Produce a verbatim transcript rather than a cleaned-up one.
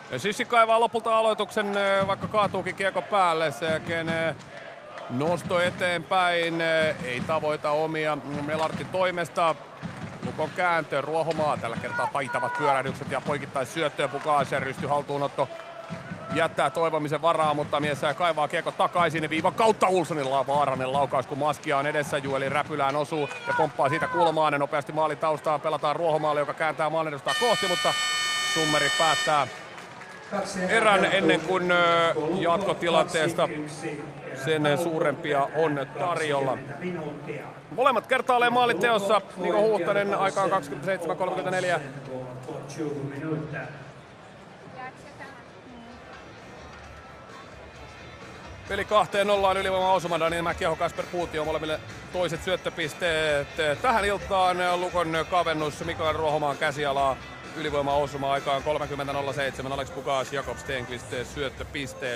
Sissi kaivaa lopulta aloituksen, vaikka kaatuukin kiekko päälle. Sen jälkeen nosto eteenpäin, ei tavoita omia Melartin toimesta. Lukon kääntö, Ruohomaa tällä kertaa taitavat pyörähdykset ja poikittais syöttöä Pukasen rysty haltuunotto. Jättää toivomisen varaa, mutta mies kaivaa kiekko takaisin viivan kautta. Ulssonilla vaarainen laukaus, kun maskia on edessä. Jueli Räpylään osuu ja pomppaa siitä kulmaan. Nopeasti maalin taustaan pelataan Ruohomaalle, joka kääntää maalin edustaa kohti, mutta Summeri päättää erän ennen kuin jatkotilanteesta sen suurempia on tarjolla. Molemmat kertaalleen maaliteossa. Niko Huuhtanen aikaan kaksikymmentäseitsemän kolmekymmentäneljä. Peli kahteen nollaan ylivoima osuma, Daniel Mäkieho, Kasper Puutio molemmille toiset syöttöpisteet tähän iltaan. Lukon kavennus Mikael Ruohomaan käsialaa ylivoima osuma aikaan kolmekymmentä nolla seitsemän. Alex Pukas, Jakob Stenqvist syöttöpisteet.